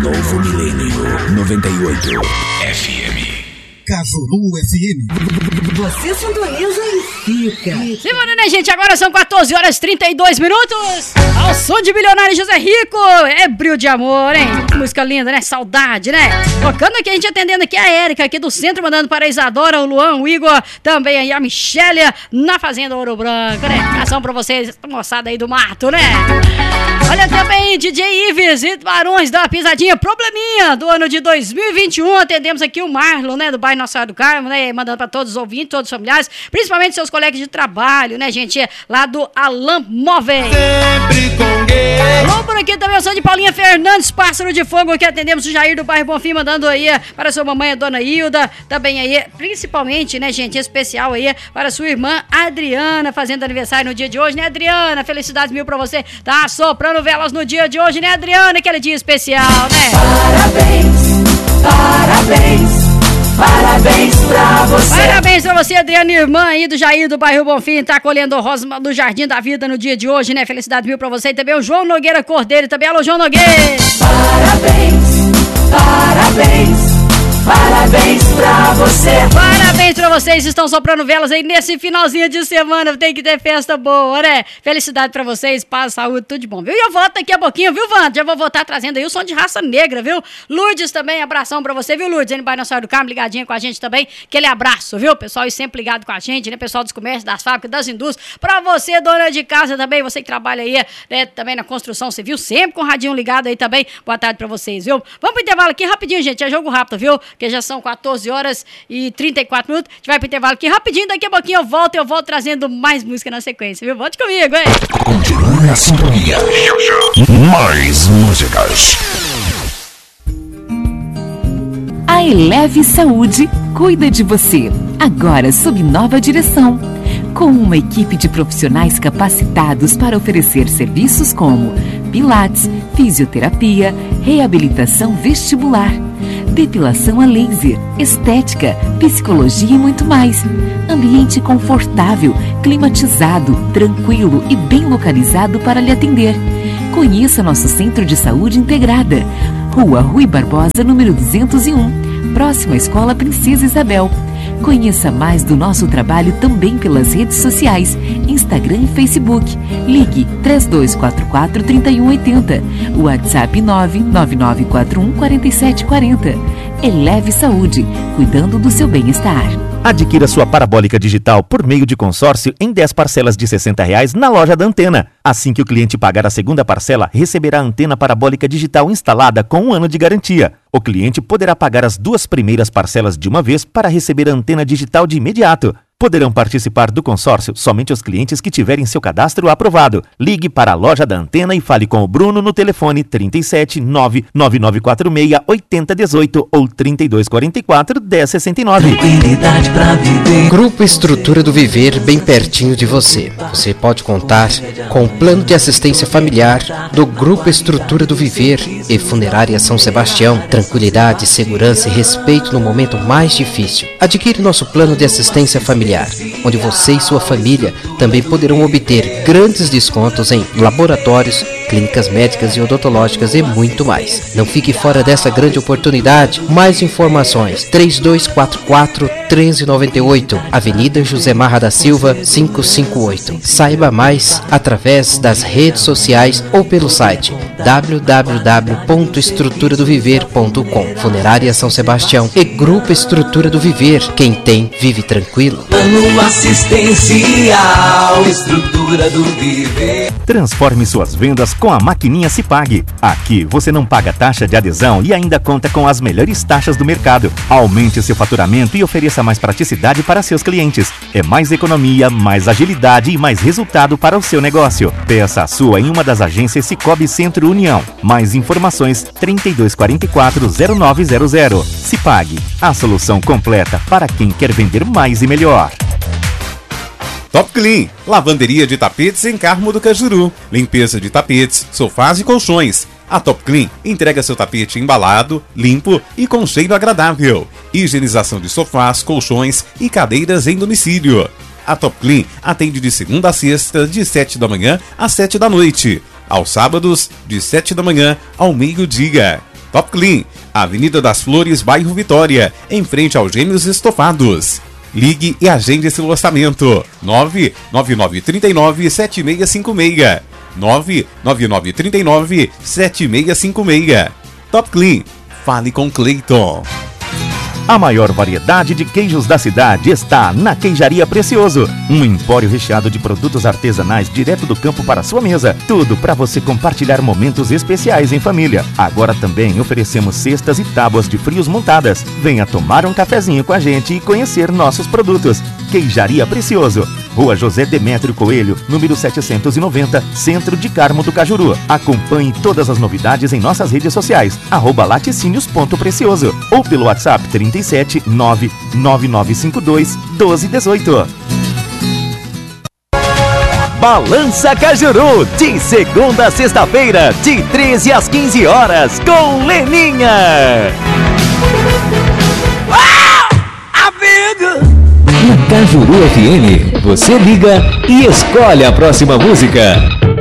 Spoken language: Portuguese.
Novo Milênio 98 FM. Cajuru FM. Você sintoniza e fica. Semana, né, gente? Agora são 14 horas e 32 minutos. Ao som de Milionário José Rico. Ébrio de amor, hein? Música linda, né? Saudade, né? Tocando aqui, a gente atendendo aqui a Érica aqui do centro, mandando para a Isadora, o Luan, o Igor, também aí a Michélia na Fazenda Ouro Branco, né? Abração pra vocês, moçada aí do mato, né? Olha também, DJ Ives e Barões da Pisadinha, probleminha do ano de 2021. Atendemos aqui o Marlon, né? Do bairro Nossa Senhora do Carmo, né? Mandando pra todos os ouvintes, todos os familiares, principalmente seus colegas de trabalho, né, gente? Lá do Alan Móveis. Sempre com gay. Alô, por aqui também o som de Paulinha Fernandes, Pássaro de Fogo, que atendemos o Jair do bairro Bonfim, mandando aí para sua mamãe, a dona Hilda, também aí, principalmente, né, gente, especial aí para sua irmã Adriana, fazendo aniversário no dia de hoje, né, Adriana? Felicidades mil pra você, tá soprando velas no dia de hoje, né, Adriana? Aquele dia especial, né? Parabéns, parabéns. Parabéns pra você. Parabéns pra você, Adriana, irmã aí do Jair do bairro Bonfim, tá colhendo rosa do Jardim da Vida no dia de hoje, né? Felicidade mil pra você. E também o João Nogueira Cordeiro, também. Alô, João Nogueira. Parabéns, parabéns. Parabéns pra você. Parabéns pra vocês, estão soprando velas aí nesse finalzinho de semana. Tem que ter festa boa, né? Felicidade pra vocês, paz, saúde, tudo de bom, viu? E eu volto daqui a pouquinho, viu, Wanda? Já vou voltar trazendo aí o som de raça negra, viu? Lourdes também, abração pra você, viu, Lourdes? Ele vai na Senhora do Carmo, ligadinha com a gente também. Aquele abraço, viu? Pessoal, e sempre ligado com a gente, né? Pessoal dos comércios, das fábricas, das indústrias. Pra você, dona de casa também, você que trabalha aí, né? Também na construção civil, sempre com o radinho ligado aí também. Boa tarde pra vocês, viu? Vamos pro intervalo aqui rapidinho, gente. É jogo rápido, viu? Porque já são 14 horas e 34 minutos. A gente vai pro intervalo aqui rapidinho, daqui a pouquinho eu volto trazendo mais música na sequência, viu? Volte comigo, hein? Continue na sintonia. Mais músicas. A Eleve Saúde cuida de você, agora sob nova direção. Com uma equipe de profissionais capacitados para oferecer serviços como pilates, fisioterapia, reabilitação vestibular, depilação a laser, estética, psicologia e muito mais. Ambiente confortável, climatizado, tranquilo e bem localizado para lhe atender. Conheça nosso Centro de Saúde Integrada, Rua Rui Barbosa, número 201, próxima à Escola Princesa Isabel. Conheça mais do nosso trabalho também pelas redes sociais, Instagram e Facebook. Ligue 3244-3180, WhatsApp 99941-4740. Eleve Saúde, cuidando do seu bem-estar. Adquira sua parabólica digital por meio de consórcio em 10 parcelas de R$60 na loja da Antena. Assim que o cliente pagar a segunda parcela, receberá a antena parabólica digital instalada com 1 ano de garantia. O cliente poderá pagar as 2 primeiras parcelas de uma vez para receber a antena digital de imediato. Poderão participar do consórcio somente os clientes que tiverem seu cadastro aprovado. Ligue para a loja da Antena e fale com o Bruno no telefone 37 99946 8018 ou 3244 1069. Tranquilidade pra viver. Grupo Estrutura do Viver, bem pertinho de você. Você pode contar com o plano de assistência familiar do Grupo Estrutura do Viver e Funerária São Sebastião. Tranquilidade, segurança e respeito no momento mais difícil. Adquire nosso plano de assistência familiar, onde você e sua família também poderão obter grandes descontos em laboratórios, clínicas médicas e odontológicas e muito mais. Não fique fora dessa grande oportunidade. Mais informações: 3244-1398, Avenida José Marra da Silva, 558. Saiba mais através das redes sociais ou pelo site www.estruturadoviver.com. Funerária São Sebastião e Grupo Estrutura do Viver. Quem tem, vive tranquilo. Plano assistencial, Estrutura do Viver. Transforme suas vendas com a maquininha Cipag. Aqui você não paga taxa de adesão e ainda conta com as melhores taxas do mercado. Aumente seu faturamento e ofereça mais praticidade para seus clientes. É mais economia, mais agilidade e mais resultado para o seu negócio. Peça a sua em uma das agências Cicobi Centro União. Mais informações 3244-0900. Cipag, a solução completa para quem quer vender mais e melhor. Top Clean, lavanderia de tapetes em Carmo do Cajuru. Limpeza de tapetes, sofás e colchões. A Top Clean entrega seu tapete embalado, limpo e com cheiro agradável. Higienização de sofás, colchões e cadeiras em domicílio. A Top Clean atende de segunda a sexta, de 7 da manhã às 7 da noite. Aos sábados, de 7 da manhã ao meio-dia. Top Clean, Avenida das Flores, bairro Vitória, em frente aos Gêmeos Estofados. Ligue e agende esse orçamento. 99939-7656. 99939-7656. Top Clean, fale com Cleiton. A maior variedade de queijos da cidade está na Queijaria Precioso, um empório recheado de produtos artesanais direto do campo para a sua mesa. Tudo para você compartilhar momentos especiais em família. Agora também oferecemos cestas e tábuas de frios montadas. Venha tomar um cafezinho com a gente e conhecer nossos produtos. Queijaria Precioso, Rua José Demétrio Coelho, número 790, Centro de Carmo do Cajuru. Acompanhe todas as novidades em nossas redes sociais, @laticínios.precioso ou pelo WhatsApp 37 99952 1218. Balança Cajuru, de segunda a sexta-feira, de 13 às 15 horas, com Leninha. Na Cajuru FM, você liga e escolhe a próxima música.